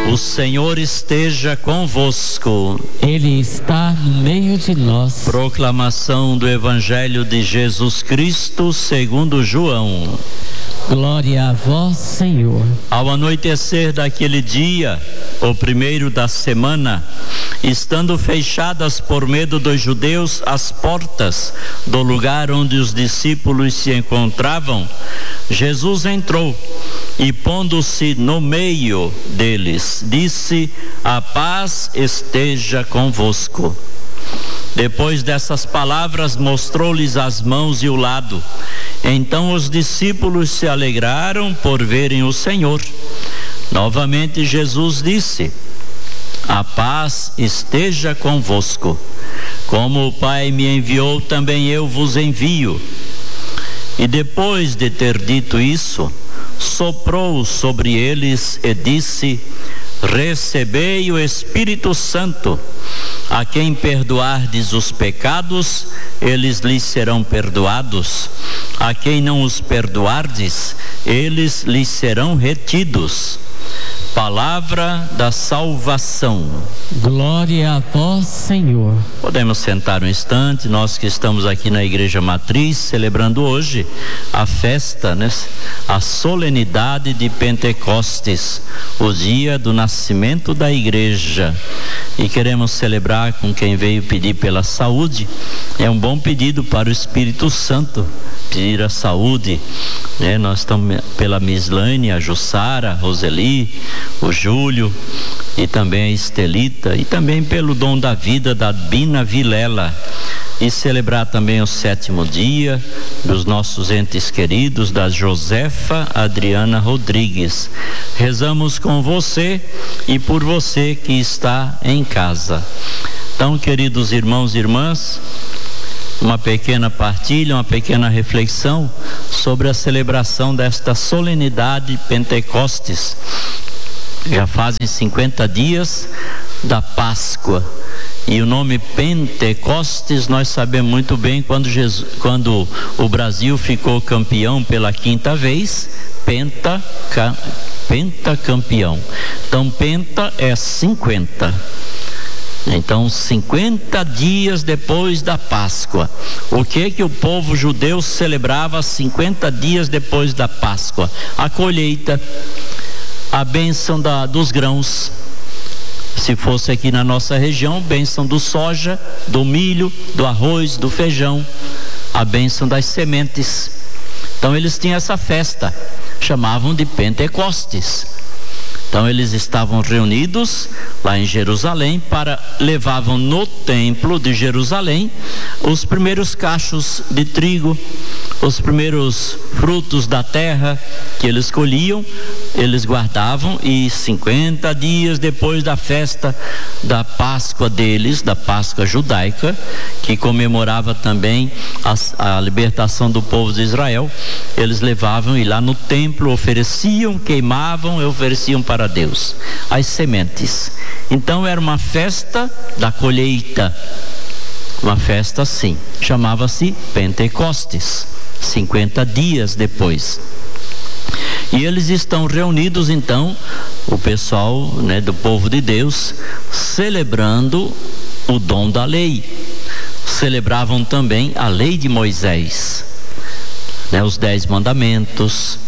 O Senhor esteja convosco. Ele está no meio de nós. Proclamação do Evangelho de Jesus Cristo segundo João. Glória a vós, Senhor. Ao anoitecer daquele dia, o primeiro da semana, estando fechadas por medo dos judeus as portas do lugar onde os discípulos se encontravam, Jesus entrou e, pondo-se no meio deles, disse: a paz esteja convosco. Depois dessas palavras, mostrou-lhes as mãos e o lado. Então os discípulos se alegraram por verem o Senhor. Novamente Jesus disse: a paz esteja convosco. Como o Pai me enviou, também eu vos envio. E depois de ter dito isso, soprou sobre eles e disse: recebei o Espírito Santo. A quem perdoardes os pecados, eles lhes serão perdoados. A quem não os perdoardes, eles lhes serão retidos. Palavra da salvação. Glória a vós, Senhor. Podemos sentar um instante, nós que estamos aqui na Igreja Matriz, celebrando hoje a festa, né? A solenidade de Pentecostes, o dia do nascimento da Igreja. E queremos celebrar com quem veio pedir pela saúde. É um bom pedido para o Espírito Santo, pedir a saúde, né? Nós estamos pela Mislane, a Jussara, a Roseli, o Júlio e também a Estelita, e também pelo dom da vida da Bina Vilela. E celebrar também o 7º dia dos nossos entes queridos, da Josefa Adriana Rodrigues. Rezamos com você e por você que está em casa. Então, queridos irmãos e irmãs, uma pequena partilha, uma pequena reflexão sobre a celebração desta solenidade de Pentecostes. Já fazem 50 dias da Páscoa. E o nome Pentecostes nós sabemos muito bem quando o Brasil ficou campeão pela 5ª vez, pentacampeão. Então penta é 50. Então 50 dias depois da Páscoa. O que o povo judeu celebrava 50 dias depois da Páscoa? A colheita, a bênção dos grãos. Se fosse aqui na nossa região, bênção do soja, do milho, do arroz, do feijão, a bênção das sementes. Então eles tinham essa festa, chamavam de Pentecostes. Então eles estavam reunidos lá em Jerusalém, levavam no templo de Jerusalém os primeiros cachos de trigo, os primeiros frutos da terra que eles colhiam, eles guardavam, e 50 dias depois da festa da Páscoa deles, da Páscoa judaica, que comemorava também a libertação do povo de Israel, eles levavam e lá no templo ofereciam, queimavam e ofereciam para Deus as sementes. Então era uma festa da colheita, uma festa assim, chamava-se Pentecostes, 50 dias depois. E eles estão reunidos então, o pessoal, né, do povo de Deus, celebrando o dom da lei. Celebravam também a lei de Moisés, né, os 10 mandamentos,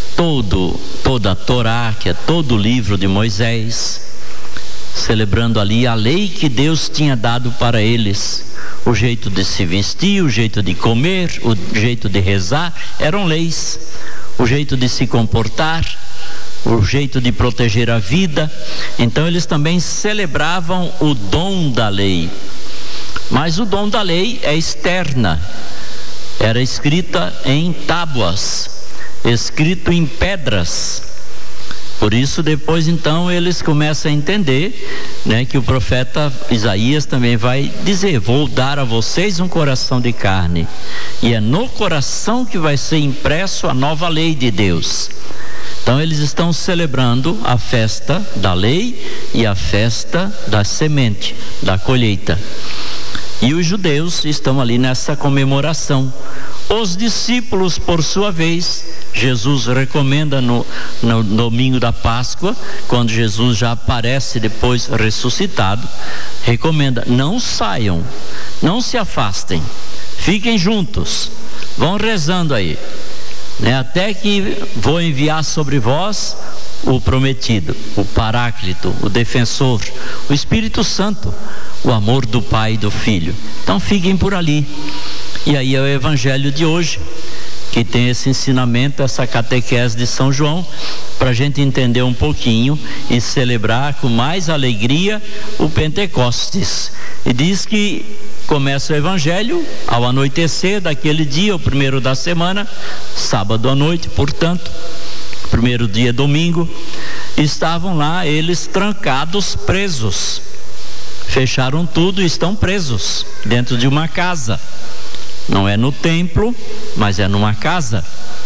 toda a Torá, que é todo o livro de Moisés, celebrando ali a lei que Deus tinha dado para eles. O jeito de se vestir, o jeito de comer, o jeito de rezar, eram leis. O jeito de se comportar, o jeito de proteger a vida. Então eles também celebravam o dom da lei. Mas o dom da lei é externa, era escrita em tábuas, escrito em pedras. Por isso depois então eles começam a entender, né, que o profeta Isaías também vai dizer: vou dar a vocês um coração de carne, e é no coração que vai ser impresso a nova lei de Deus. Então eles estão celebrando a festa da lei e a festa da semente, da colheita. E os judeus estão ali nessa comemoração. Os discípulos, por sua vez, Jesus recomenda no domingo da Páscoa, quando Jesus já aparece depois ressuscitado, recomenda: não saiam, não se afastem, fiquem juntos, vão rezando aí, né? Até que vou enviar sobre vós o prometido, o Paráclito, o Defensor, o Espírito Santo, o amor do Pai e do Filho. Então fiquem por ali. E aí é o Evangelho de hoje, que tem esse ensinamento, essa catequese de São João, para a gente entender um pouquinho e celebrar com mais alegria o Pentecostes. E diz que começa o Evangelho ao anoitecer daquele dia, o primeiro da semana, sábado à noite, portanto, primeiro dia, domingo. Estavam lá eles trancados, presos, fecharam tudo e estão presos dentro de uma casa. Não é no templo, mas é numa casa.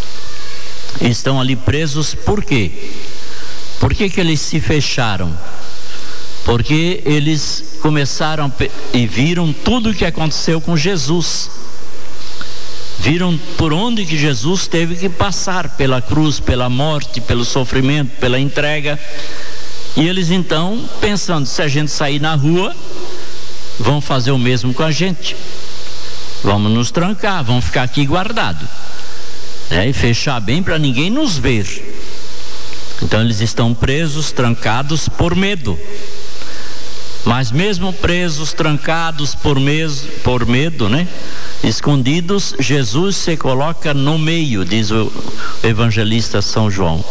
Estão ali presos por quê? Por que eles se fecharam? Porque eles começaram e viram tudo o que aconteceu com Jesus. Viram por onde que Jesus teve que passar, pela cruz, pela morte, pelo sofrimento, pela entrega. E eles então, pensando, se a gente sair na rua, vão fazer o mesmo com a gente. Vamos nos trancar, vamos ficar aqui guardados, né? E fechar bem para ninguém nos ver. Então eles estão presos, trancados por medo. Mas mesmo presos, trancados por medo, né? Escondidos, Jesus se coloca no meio, diz o evangelista São João.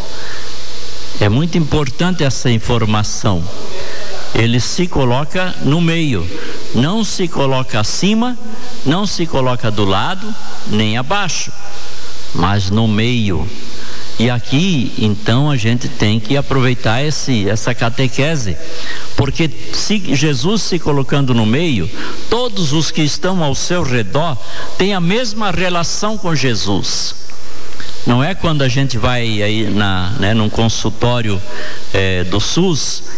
É muito importante essa informação. Ele se coloca no meio, não se coloca acima, não se coloca do lado, nem abaixo, mas no meio. E aqui, então, a gente tem que aproveitar essa catequese, porque se Jesus se colocando no meio, todos os que estão ao seu redor têm a mesma relação com Jesus. Não é quando a gente vai aí num consultório do SUS